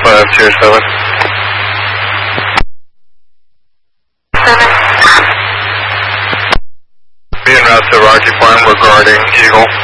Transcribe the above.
527. 7. Be en route to Rocky Point regarding Eagle.